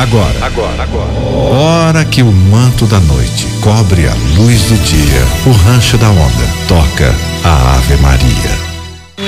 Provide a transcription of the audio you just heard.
Agora. Hora que o manto da noite cobre a luz do dia, o Rancho da Onda toca a Ave Maria.